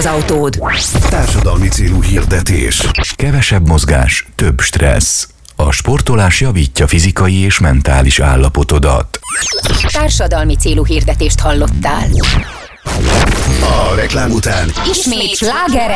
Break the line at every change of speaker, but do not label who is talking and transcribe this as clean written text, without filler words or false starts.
az autód.
Társadalmi célú hirdetés.
Kevesebb mozgás, több stressz. A sportolás javítja fizikai és mentális állapotodat.
Társadalmi célú hirdetést hallottál.
A reklám után
Ismét sláger